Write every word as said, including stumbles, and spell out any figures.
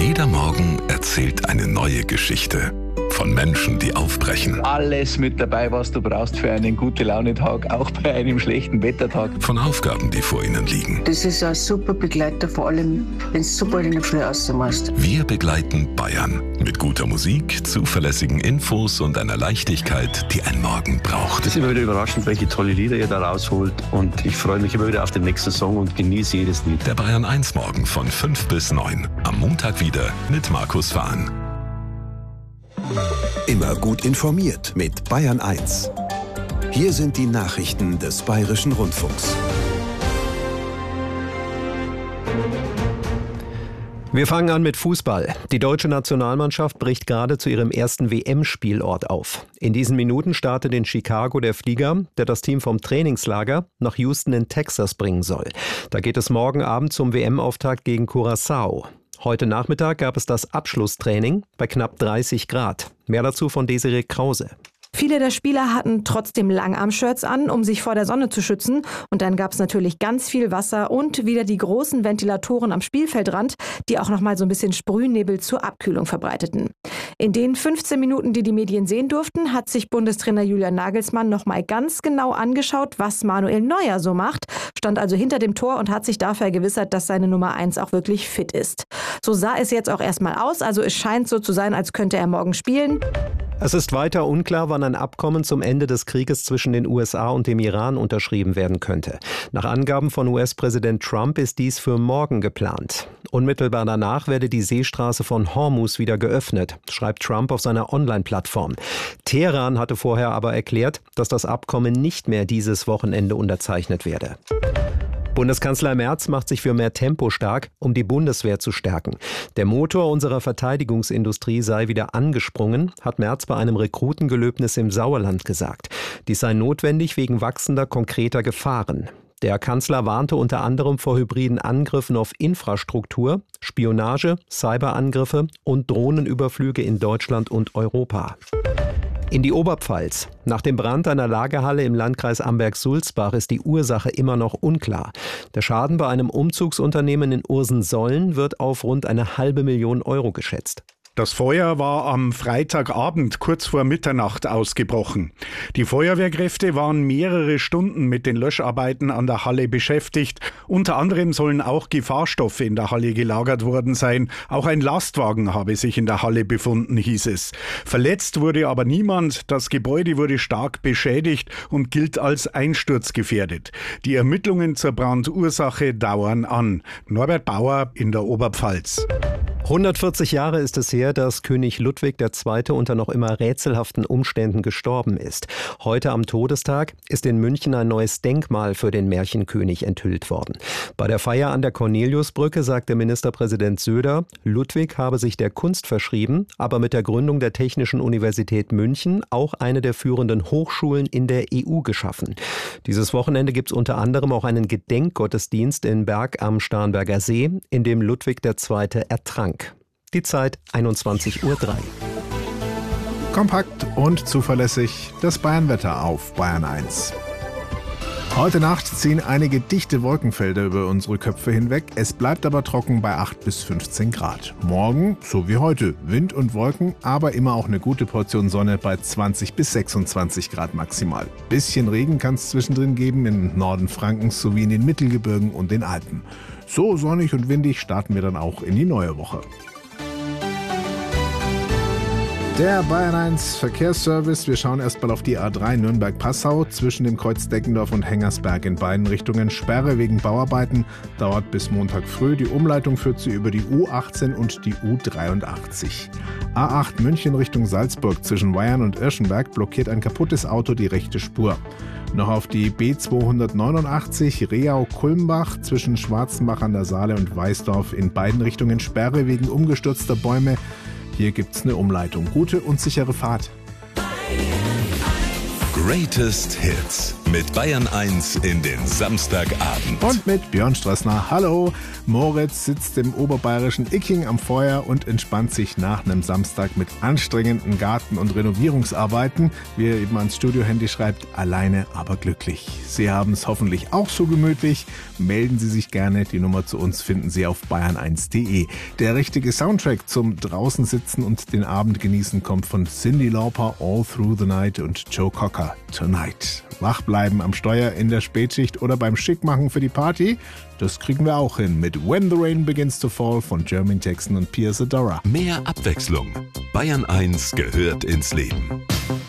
Jeder Morgen erzählt eine neue Geschichte. Von Menschen, die aufbrechen. Alles mit dabei, was du brauchst für einen Gute-Laune-Tag, auch bei einem schlechten Wettertag. Von Aufgaben, die vor ihnen liegen. Das ist ein super Begleiter, vor allem, wenn du so bald in der Früh rausmachst. Wir begleiten Bayern. Mit guter Musik, zuverlässigen Infos und einer Leichtigkeit, die ein Morgen braucht. Es ist immer wieder überraschend, welche tolle Lieder ihr da rausholt. Und ich freue mich immer wieder auf den nächsten Song und genieße jedes Lied. Der Bayern eins Morgen von fünf bis neun. Am Montag wieder mit Markus Fahn. Immer gut informiert mit Bayern eins. Hier sind die Nachrichten des Bayerischen Rundfunks. Wir fangen an mit Fußball. Die deutsche Nationalmannschaft bricht gerade zu ihrem ersten W M-Spielort auf. In diesen Minuten startet in Chicago der Flieger, der das Team vom Trainingslager nach Houston in Texas bringen soll. Da geht es morgen Abend zum W M-Auftakt gegen Curaçao. Heute Nachmittag gab es das Abschlusstraining bei knapp dreißig Grad. Mehr dazu von Desiree Krause. Viele der Spieler hatten trotzdem Langarm-Shirts an, um sich vor der Sonne zu schützen. Und dann gab es natürlich ganz viel Wasser und wieder die großen Ventilatoren am Spielfeldrand, die auch nochmal so ein bisschen Sprühnebel zur Abkühlung verbreiteten. In den fünfzehn Minuten, die die Medien sehen durften, hat sich Bundestrainer Julian Nagelsmann nochmal ganz genau angeschaut, was Manuel Neuer so macht, stand also hinter dem Tor und hat sich dafür vergewissert, dass seine Nummer eins auch wirklich fit ist. So sah es jetzt auch erstmal aus, also es scheint so zu sein, als könnte er morgen spielen. Es ist weiter unklar, wann ein Abkommen zum Ende des Krieges zwischen den U S A und dem Iran unterschrieben werden könnte. Nach Angaben von U S-Präsident Trump ist dies für morgen geplant. Unmittelbar danach werde die Seestraße von Hormuz wieder geöffnet, schreibt Trump auf seiner Online-Plattform. Teheran hatte vorher aber erklärt, dass das Abkommen nicht mehr dieses Wochenende unterzeichnet werde. Bundeskanzler Merz macht sich für mehr Tempo stark, um die Bundeswehr zu stärken. Der Motor unserer Verteidigungsindustrie sei wieder angesprungen, hat Merz bei einem Rekrutengelöbnis im Sauerland gesagt. Dies sei notwendig wegen wachsender konkreter Gefahren. Der Kanzler warnte unter anderem vor hybriden Angriffen auf Infrastruktur, Spionage, Cyberangriffe und Drohnenüberflüge in Deutschland und Europa. In die Oberpfalz. Nach dem Brand einer Lagerhalle im Landkreis Amberg-Sulzbach ist die Ursache immer noch unklar. Der Schaden bei einem Umzugsunternehmen in Ursensollen wird auf rund eine halbe Million Euro geschätzt. Das Feuer war am Freitagabend kurz vor Mitternacht ausgebrochen. Die Feuerwehrkräfte waren mehrere Stunden mit den Löscharbeiten an der Halle beschäftigt. Unter anderem sollen auch Gefahrstoffe in der Halle gelagert worden sein. Auch ein Lastwagen habe sich in der Halle befunden, hieß es. Verletzt wurde aber niemand. Das Gebäude wurde stark beschädigt und gilt als einsturzgefährdet. Die Ermittlungen zur Brandursache dauern an. Norbert Bauer in der Oberpfalz. hundertvierzig Jahre ist es her, dass König Ludwig der Zweite unter noch immer rätselhaften Umständen gestorben ist. Heute am Todestag ist in München ein neues Denkmal für den Märchenkönig enthüllt worden. Bei der Feier an der Corneliusbrücke sagte Ministerpräsident Söder, Ludwig habe sich der Kunst verschrieben, aber mit der Gründung der Technischen Universität München auch eine der führenden Hochschulen in der E U geschaffen. Dieses Wochenende gibt es unter anderem auch einen Gedenkgottesdienst in Berg am Starnberger See, in dem Ludwig der Zweite ertrank. Die Zeit einundzwanzig Uhr drei. Kompakt und zuverlässig das Bayernwetter auf Bayern eins. Heute Nacht ziehen einige dichte Wolkenfelder über unsere Köpfe hinweg. Es bleibt aber trocken bei acht bis fünfzehn Grad. Morgen, so wie heute, Wind und Wolken, aber immer auch eine gute Portion Sonne bei zwanzig bis sechsundzwanzig Grad maximal. Bisschen Regen kann es zwischendrin geben im Norden Frankens sowie in den Mittelgebirgen und den Alpen. So sonnig und windig starten wir dann auch in die neue Woche. Der Bayern eins Verkehrsservice. Wir schauen erstmal auf die A drei Nürnberg-Passau. Zwischen dem Kreuz Deckendorf und Hengersberg in beiden Richtungen Sperre wegen Bauarbeiten. Dauert bis Montag früh. Die Umleitung führt sie über die U achtzehn und die U dreiundachtzig. A acht München Richtung Salzburg. Zwischen Weyern und Irschenberg blockiert ein kaputtes Auto die rechte Spur. Noch auf die B zweihundertneunundachtzig Reau-Kulmbach zwischen Schwarzenbach an der Saale und Weißdorf in beiden Richtungen Sperre wegen umgestürzter Bäume. Hier gibt's eine Umleitung. Gute und sichere Fahrt. Greatest Hits. Mit Bayern eins in den Samstagabend. Und mit Björn Strassner. Hallo. Moritz sitzt im oberbayerischen Icking am Feuer und entspannt sich nach einem Samstag mit anstrengenden Garten- und Renovierungsarbeiten. Wie er eben ans Studiohandy schreibt, alleine, aber glücklich. Sie haben es hoffentlich auch so gemütlich. Melden Sie sich gerne. Die Nummer zu uns finden Sie auf bayern eins punkt de. Der richtige Soundtrack zum draußen sitzen und den Abend genießen kommt von Cyndi Lauper, All Through the Night, und Joe Cocker, Tonight. Wach bleiben am Steuer in der Spätschicht oder beim Schickmachen für die Party? Das kriegen wir auch hin mit When the Rain Begins to Fall von Jermaine Jackson und Piers Adora. Mehr Abwechslung. Bayern eins gehört ins Leben.